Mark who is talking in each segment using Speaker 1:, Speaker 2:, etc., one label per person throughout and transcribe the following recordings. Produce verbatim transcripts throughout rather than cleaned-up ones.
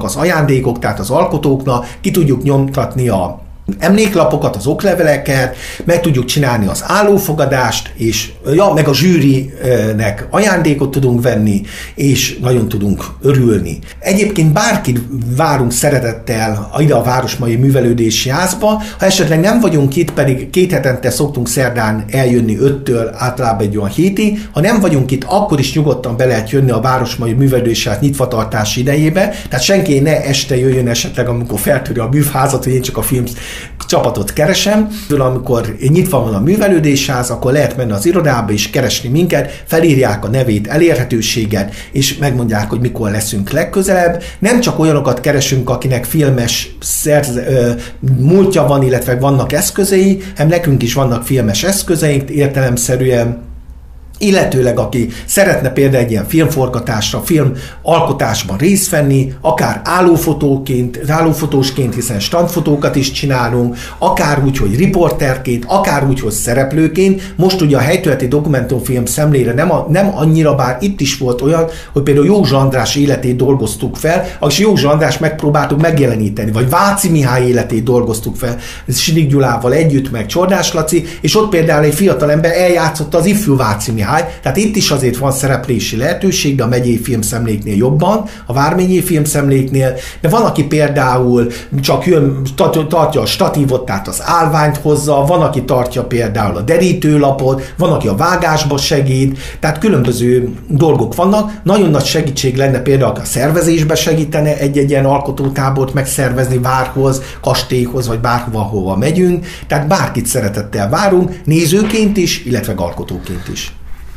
Speaker 1: az ajándékok, tehát az alkotóknak, ki tudjuk nyomtatni a emléklapokat, az okleveleket, meg tudjuk csinálni az állófogadást, és ja, meg a zsűrinek ajándékot tudunk venni, és nagyon tudunk örülni. Egyébként bárkit várunk szeretettel ide a Városmai Művelődési Házba, ha esetleg nem vagyunk itt, pedig két hetente szoktunk szerdán eljönni öttől általában egy olyan hétig, ha nem vagyunk itt, akkor is nyugodtan be lehet jönni a Városmai Művelődési Ház nyitvatartás idejébe, tehát senki ne este jöjjön esetleg, amikor feltöri a műházat, hogy én csak a film csapatot keresem, amikor nyitva van a művelődésház, akkor lehet menni az irodába és keresni minket, felírják a nevét, elérhetőséget, és megmondják, hogy mikor leszünk legközelebb. Nem csak olyanokat keresünk, akinek filmes szerz, ö, múltja van, illetve vannak eszközei, hanem nekünk is vannak filmes eszközeink, értelemszerűen, illetőleg aki szeretne például egy ilyen filmforgatásra, filmalkotásban részt venni, akár állófotóként, állófotósként, hiszen standfotókat is csinálunk, akár úgy, hogy riporterként, akár úgy, hogy szereplőként. Most ugye a helytörténeti dokumentumfilm szemlére nem, a, nem annyira, bár itt is volt olyan, hogy például Józsa András életét dolgoztuk fel, és Józsa András megpróbáltuk megjeleníteni, vagy Váci Mihály életét dolgoztuk fel, Sinik Gyulával együtt, meg Csordás Laci, és ott például egy fiatalember eljátszotta az ifjú Váci Mihály. Tehát itt is azért van szereplési lehetőség, de a megyei filmszemléknél jobban, a vármegyei filmszemléknél, de van, aki például csak jön, tartja a statívot, tehát az állványt hozza, van, aki tartja például a derítőlapot, van, aki a vágásba segít, tehát különböző dolgok vannak. Nagyon nagy segítség lenne például a szervezésbe segítene egy-egy ilyen alkotótábort megszervezni várhoz, kastélyhoz, vagy bárhova, hova megyünk, tehát bárkit szeretettel várunk, nézőként is, illetve alkotóként is.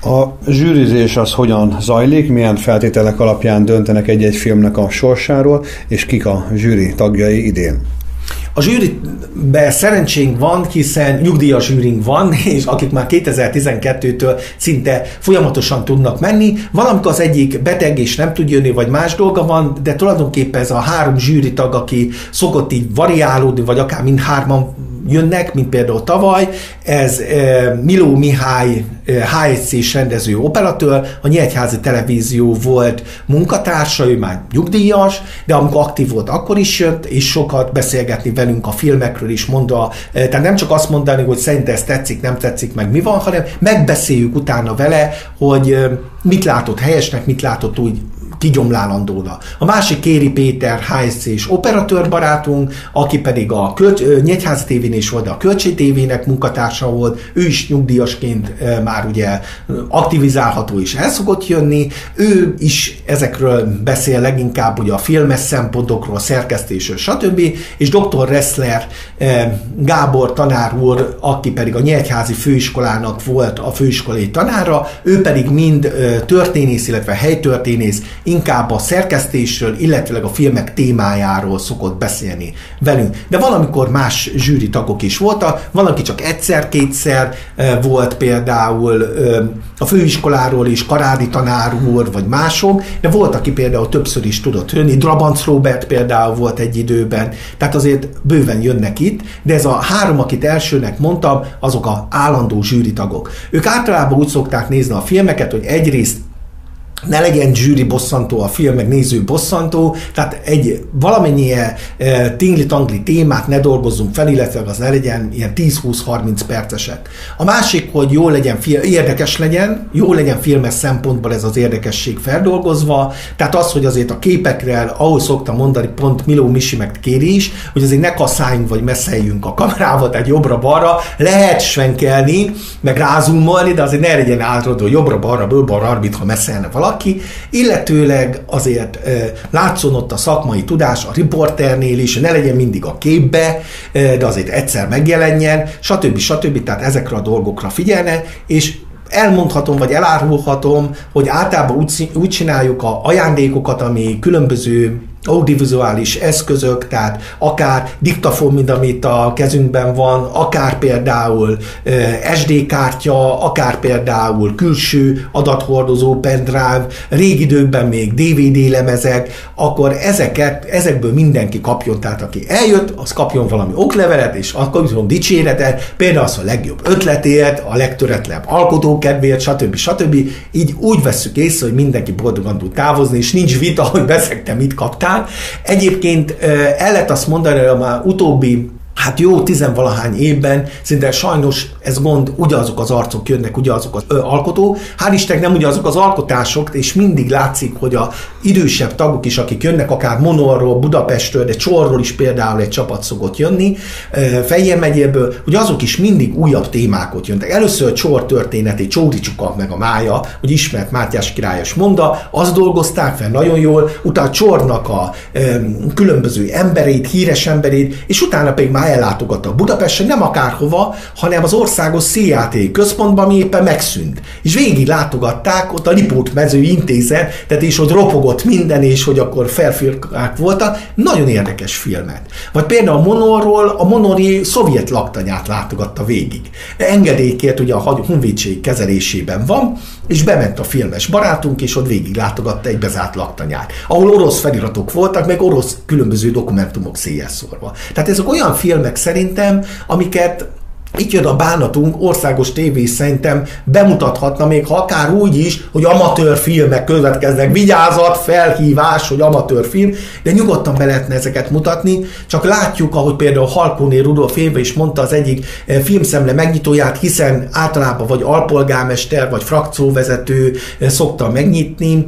Speaker 2: A zsűrizés az hogyan zajlik, milyen feltételek alapján döntenek egy-egy filmnek a sorsáról, és kik a zsűri tagjai idén?
Speaker 1: A zsűriben szerencsénk van, hiszen nyugdíjas zsűrink van, és akik már kétezer-tizenkettőtől szinte folyamatosan tudnak menni. Valamikor az egyik beteg és nem tud jönni, vagy más dolga van, de tulajdonképpen ez a három zsűritag, aki szokott így variálódni, vagy akár mindhárman jönnek, mint például tavaly, ez e, Miló Mihály, e, há egy cés rendező operatőr, a Nyíregyházi Televízió volt munkatársa, ő már nyugdíjas, de amikor aktív volt, akkor is jött, és sokat beszélgetni velünk a filmekről is, mondva, e, tehát nem csak azt mondani, hogy szerintem ez tetszik, nem tetszik, meg mi van, hanem megbeszéljük utána vele, hogy e, mit látott helyesnek, mit látott úgy kigyomlálandóra. A másik Kéri Péter, há es cés operatőr barátunk, aki pedig a Nyíregyházi tévén is volt, de a Kölcsei tévének munkatársa volt, ő is nyugdíjasként e, már ugye aktivizálható és el szokott jönni, ő is ezekről beszél leginkább ugye a filmes szempontokról, a szerkesztésről, stb. És doktor Ressler e, Gábor tanár úr, aki pedig a Nyíregyházi főiskolának volt a főiskolai tanára, ő pedig mind e, történész, illetve helytörténész, inkább a szerkesztésről, illetőleg a filmek témájáról szokott beszélni velünk. De valamikor más zsűri tagok is voltak, van, aki csak egyszer-kétszer volt például a főiskoláról is, Karádi tanár úr, vagy mások, de volt, aki például többször is tudott jönni, Drabanc Róbert például volt egy időben, tehát azért bőven jönnek itt, de ez a három, akit elsőnek mondtam, azok a állandó zsűri tagok. Ők általában úgy szokták nézni a filmeket, hogy egyrészt ne legyen zsűri bosszantó a film, meg néző bosszantó, tehát egy valamennyire e, tingli-tangli témát ne dolgozzunk fel, illetve az ne legyen ilyen tíz-húsz-harminc percesek. A másik, hogy jó legyen, érdekes legyen, jó legyen filmes szempontból ez az érdekesség feldolgozva, tehát az, hogy azért a képekre, ahogy szoktam mondani, pont Miló Misi meg Kéri is, hogy azért ne kaszáljunk, vagy messzeljünk a kamerával, tehát jobbra-balra, lehet svenkelni, meg rázumolni, de azért ne legyen átrodó jobbra-balra, bőle-balra, ha messzelne valaki, Aki, illetőleg azért e, látszon ott a szakmai tudás a riporternél is, ne legyen mindig a képbe, e, de azért egyszer megjelenjen, stb. stb. Tehát ezekre a dolgokra figyelne, és elmondhatom, vagy elárulhatom, hogy általában úgy, úgy csináljuk a ajándékokat, ami különböző audiovizuális eszközök, tehát akár diktafon, mint amit a kezünkben van, akár például es dé kártya, akár például külső adathordozó, pendrive, régi időkben még dé vé dé lemezek, akkor ezeket, ezekből mindenki kapjon, tehát aki eljött, az kapjon valami oklevelet, és akkor kapjon dicséretet, például az a legjobb ötletért, a legtöretlenebb alkotókedvéért, stb. stb. Így úgy vesszük észre, hogy mindenki boldogan tud távozni, és nincs vita, hogy beszegte, mit kaptál, után. Egyébként el lehet azt mondani, hogy már utóbbi hát jó tizenvalahány évben szinte sajnos ez gond, ugyanazok az arcok jönnek, ugyanazok az ö, alkotó. Hál' Istennek nem ugyanazok az alkotások, és mindig látszik, hogy a idősebb tagok is, akik jönnek akár Monorról, Budapestről, de Csorról is például egy csapat szokott jönni, Fejér megyéből, hogy azok is mindig újabb témákat jönnek. Először Csor történetét, Csóri Csuka meg a Mája, hogy ismert Mátyás királyos monda, azt dolgozták fel nagyon jól, utána Csornak a ö, különböző emberét, híres emberét, és utána pedig már ellátogattak Budapesten, nem akárhova, hanem az országos színjáték központban, ami éppen megszűnt. És végig látogatták ott a Lipót mező intézet, tehát és ott ropogott minden, és hogy akkor felfirkák voltak. Nagyon érdekes filmet. Vagy például a Monorról a monori szovjet laktanyát látogatta végig. Engedélykért ugye a honvédség kezelésében van, és bement a filmes barátunk, és ott végig látogatta egy bezárt laktanyát, ahol orosz feliratok voltak, meg orosz különböző dokumentumok széjjel szórva. Tehát ezek olyan filmek szerintem, amiket itt jön a bánatunk, országos tévé szerintem bemutathatna, még ha akár úgy is, hogy amatőr filmek következnek, vigyázat, felhívás, hogy amatőr film, de nyugodtan be lehetne ezeket mutatni, csak látjuk, ahogy például Halkóné Rudolf Éva is mondta az egyik filmszemle megnyitóját, hiszen általában vagy alpolgármester, vagy frakcióvezető szokta megnyitni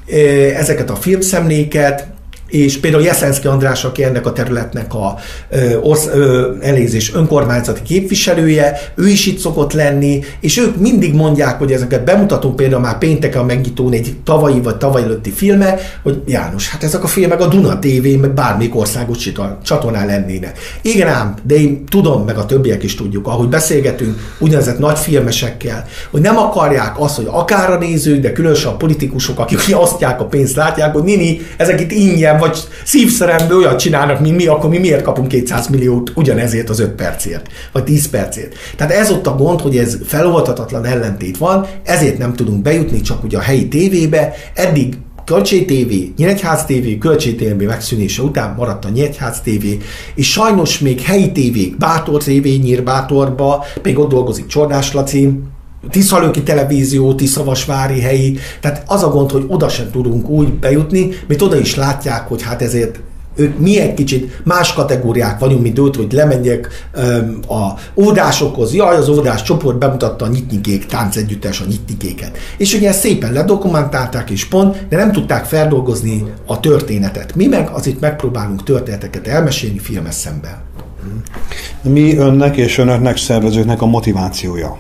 Speaker 1: ezeket a filmszemléket, és például Jeszenszky András, aki ennek a területnek a ö, orsz, ö, elézés önkormányzati képviselője, ő is itt szokott lenni, és ők mindig mondják, hogy ezeket bemutatunk, például már pénteken a megnyitón egy tavalyi vagy tavaly előtti filme, hogy János, hát ezek a filmek a Duna té vé, meg bármelyik országos csatornán lennének. Igen ám, de én tudom, meg a többiek is tudjuk, ahogy beszélgetünk úgynevezett nagy filmesekkel, hogy nem akarják azt, hogy akár a nézők, de különösen a politikusok, akik osztják a pénzt, látják, hogy nini, ezek itt ingyen vagy szívszeremből olyat csinálnak, mint mi, akkor mi miért kapunk kétszáz milliót ugyanezért az öt percért, vagy tíz percért. Tehát ez ott a gond, hogy ez feloldhatatlan ellentét van, ezért nem tudunk bejutni csak ugye a helyi tévébe. Eddig Kölcsey té vé, Nyíregyház té vé, Kölcsey té vé megszűnése után maradt a Nyíregyház té vé, és sajnos még helyi tévék, Bátor té vé, Nyírbátorba, még ott dolgozik Csordás Laci, Tiszalőki televízió, Tiszavasvári helyi, tehát az a gond, hogy oda sem tudunk úgy bejutni, mint oda is látják, hogy hát ezért ők mi egy kicsit más kategóriák vagyunk, mint őt, hogy lemenjek öm, a óvodásokhoz. Jaj, az óvodás csoport bemutatta a Nyitnyikék táncegyüttes, a Nyitnyikéket. És ugye ezt szépen ledokumentálták és pont, de nem tudták feldolgozni a történetet. Mi meg azért megpróbálunk történeteket elmesélni filmes szemben.
Speaker 2: Mi önnek és önöknek szervezőknek a motivációja?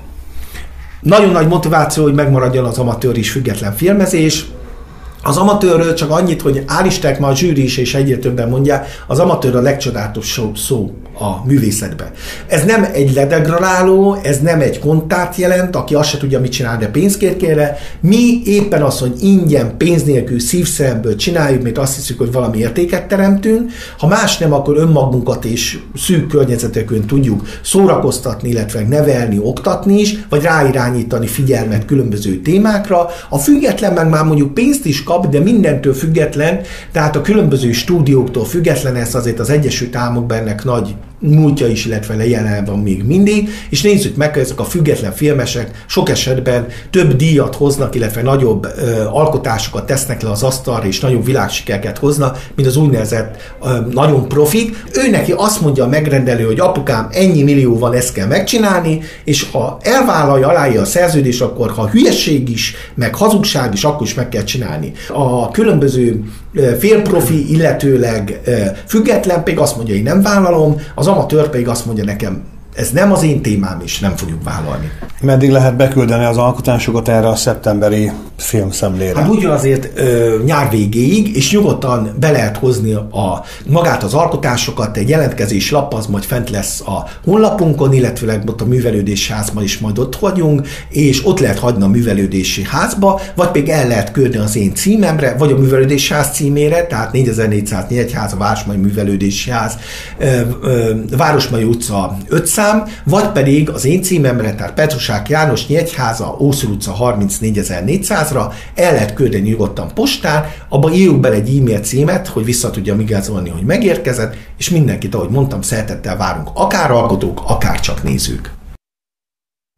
Speaker 1: Nagyon nagy motiváció, hogy megmaradjon az amatőr és független filmezés. Az amatőrről csak annyit, hogy hál' Istennek ma a zsűri is és egyre többen mondják, az amatőr a legcsodálatosabb szó a művészetben. Ez nem egy ledegradáló, ez nem egy kontárt jelent, aki azt se tudja, mit csinál, de pénzt kér kérre. Mi éppen az, hogy ingyen, pénz nélkül, szívszeremből csináljuk, mert azt hiszük, hogy valami értéket teremtünk. Ha más nem, akkor önmagunkat és szűk környezetekön tudjuk szórakoztatni, illetve nevelni, oktatni is, vagy ráirányítani figyelmet különböző témákra. A független meg már mondjuk pénzt is kap, de mindentől független, tehát a különböző stúdióktól független, ez azért az Egyesült Államokban ennek nagy múltja is, illetve jelen van még mindig, és nézzük meg, hogy ezek a független filmesek sok esetben több díjat hoznak, illetve nagyobb ö, alkotásokat tesznek le az asztalra, és nagyobb világsikereket hoznak, mint az úgynevezett ö, nagyon profik. Ő neki azt mondja a megrendelő, hogy apukám, ennyi millió van, ezt kell megcsinálni, és ha elvállalja, aláírja a szerződést, akkor ha hülyeség is, meg hazugság is, akkor is meg kell csinálni. A különböző félprofi, illetőleg független pedig azt mondja, hogy nem vállalom, az amatőr pedig azt mondja nekem, ez nem az én témám, és nem fogjuk vállalni.
Speaker 2: Meddig lehet beküldeni az alkotásokat erre a szeptemberi filmszemlére?
Speaker 1: Hát úgy azért ö, nyár végéig, és nyugodtan be lehet hozni a, magát az alkotásokat, egy jelentkezés lap, az majd fent lesz a honlapunkon, illetve ott a művelődési házban is majd ott vagyunk, és ott lehet hagyni a művelődési házba, vagy pedig el lehet küldeni az én címemre, vagy a művelődési ház címére, tehát négyezer-négyszáz Nyíregyháza, a Városmai Művelődési Ház, ö, ö, Városmai utca ötszáz, vagy pedig az én címemre, tehát Petrusák János, Nyíregyháza, Ószor utca harmincnégyezer-négyszázra el lehet küldeni nyugodtan postán, abban írjuk bele egy e-mail címet, hogy vissza tudjam igazolni, hogy megérkezett, és mindenkit, ahogy mondtam, szeretettel várunk, akár alkotók, akár csak nézők.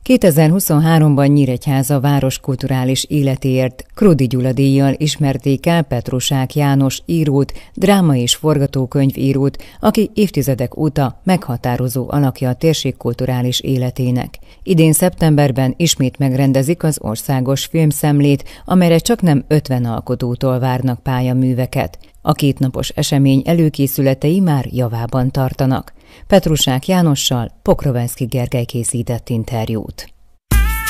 Speaker 3: kétezer-huszonháromban Nyíregyháza város kulturális életéért Krudi Gyula díjjal ismerték el Petrusák János írót, dráma- és forgatókönyvírót, aki évtizedek óta meghatározó alakja a térség kulturális életének. Idén szeptemberben ismét megrendezik az országos filmszemlét, amelyre csaknem ötven alkotótól várnak pályaműveket. A kétnapos esemény előkészületei már javában tartanak. Petrusák Jánossal Pokrovenszky Gergely készített interjút.